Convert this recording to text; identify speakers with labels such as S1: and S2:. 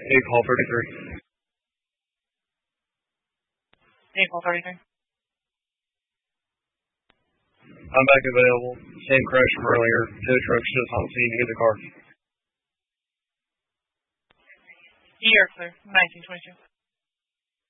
S1: Vehicle 33.
S2: Vehicle 33.
S1: I'm back available. Same crash from earlier. Two trucks just on scene to get the car.
S2: You're clear. 1922.